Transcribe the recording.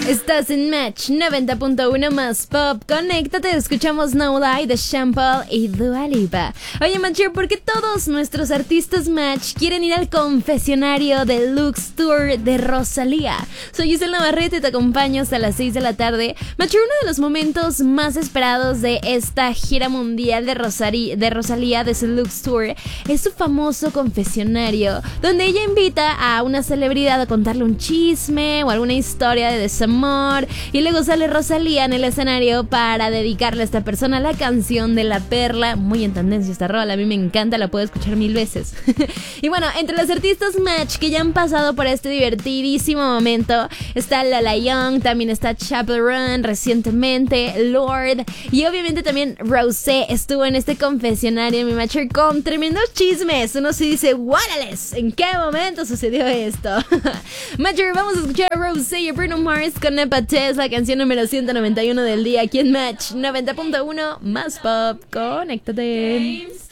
Estás en Match 90.1 más pop. Conéctate, escuchamos No Lie de Sean Paul y Dua Lipa. Oye, Matcher, ¿por qué todos nuestros artistas Match quieren ir al confesionario de Lux Tour de Rosalía? Soy Giselle Navarrete y te acompaño hasta las 6 de la tarde. Matcher, uno de los momentos más esperados de esta gira mundial de Rosalía de su Lux Tour es su famoso confesionario, donde ella invita a una celebridad a contarle un chisme o alguna historia de desamor, y luego sale Rosalía en el escenario para dedicarle a esta persona la canción de La Perla. Muy en tendencia esta rola, a mí me encanta, la puedo escuchar 1000 veces. Y bueno, entre los artistas Match que ya han pasado por este divertidísimo momento está Lala Young, también está Chappell Roan recientemente, Lorde, y obviamente también Rosé estuvo en este confesionario, mi Matcher, con tremendos chismes. Uno se dice, ¡guárales! ¿En qué momento sucedió esto? Matcher, vamos a escuchar a Rosé y a Bruno Mars con Nepatez, la canción número 191 del día aquí en Match 90.1 más pop. Conéctate.